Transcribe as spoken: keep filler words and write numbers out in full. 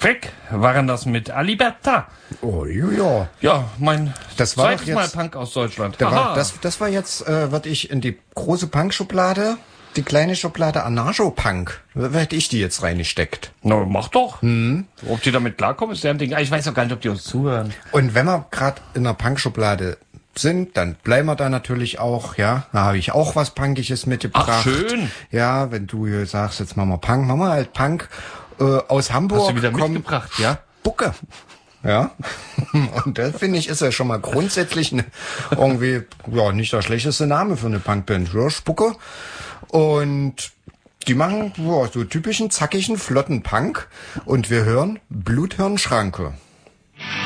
Freck waren das mit Aliberta. Oh, ja, ja. Ja, mein Das war zweites doch jetzt, Mal Punk aus Deutschland. Da Aha. war, das, das war jetzt, äh, würde ich in die große Punk-Schublade, die kleine Schublade Anarcho-Punk, da hätte ich die jetzt reingesteckt. Na, mach doch. Hm. Ob die damit klarkommen, ist deren Ding. Ich weiß auch gar nicht, ob die uns zuhören. Und wenn wir gerade in der Punk-Schublade sind, dann bleiben wir da natürlich auch, ja. Da habe ich auch was Punkiges mitgebracht. Ach, schön. Ja, wenn du hier sagst, jetzt machen wir Punk, machen wir halt Punk äh, aus Hamburg. Hast du wieder kommt mitgebracht, ja? Spucke. Ja. Und das finde ich ist ja schon mal grundsätzlich eine, irgendwie, ja, nicht der schlechteste Name für eine Punkband. Ja, Spucke. Und die machen ja, so typischen, zackigen, flotten Punk. Und wir hören Bluthirnschranke.